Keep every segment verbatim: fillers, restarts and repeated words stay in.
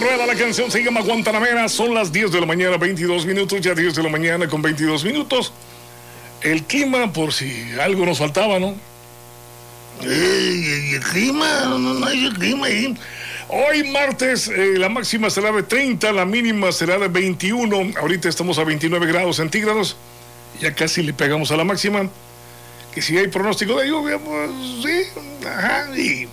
rueda la canción, se llama Guantanamera. Son las diez de la mañana, veintidós minutos, ya diez de la mañana con veintidós minutos. El clima, por si algo nos faltaba, ¿no? Eh, el clima, no, no hay el clima ahí. Hoy martes, eh, la máxima será de treinta, la mínima será de veintiuno. Ahorita estamos a veintinueve grados centígrados. Ya casi le pegamos a la máxima. Que si hay pronóstico de lluvia, pues sí, ajá, y...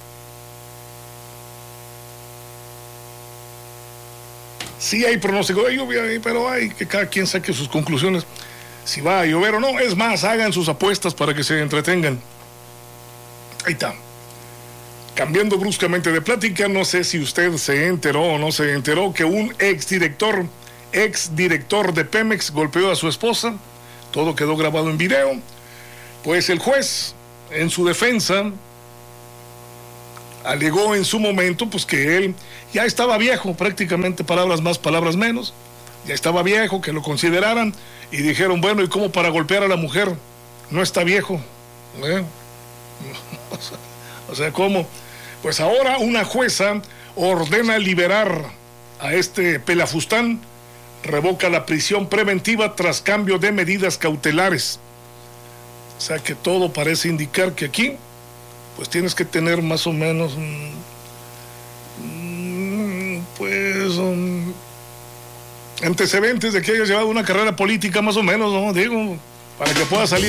sí hay pronóstico de lluvia, pero hay que cada quien saque sus conclusiones. Si va a llover o no, es más, hagan sus apuestas para que se entretengan. Ahí está. Cambiando bruscamente de plática, no sé si usted se enteró o no se enteró que un exdirector, exdirector de Pemex golpeó a su esposa. Todo quedó grabado en video. Pues el juez, en su defensa, alegó en su momento pues que él ya estaba viejo, prácticamente palabras más, palabras menos. Ya estaba viejo, que lo consideraran, y dijeron, bueno, ¿y cómo para golpear a la mujer? No está viejo. ¿Eh? O sea, o sea, ¿cómo? Pues ahora una jueza ordena liberar a este pelafustán, revoca la prisión preventiva tras cambio de medidas cautelares. O sea que todo parece indicar que aquí, pues tienes que tener más o menos, mmm, pues, um, antecedentes de que hayas llevado una carrera política más o menos, ¿no? Digo, para que pueda salir.